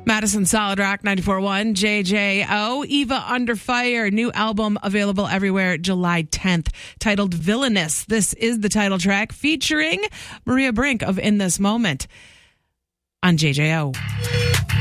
Madison Solid Rock 94.1 JJO. Eva Under Fire, new album available everywhere July 10th, titled Villainous. This is the title track featuring Maria Brink of In This Moment on JJO.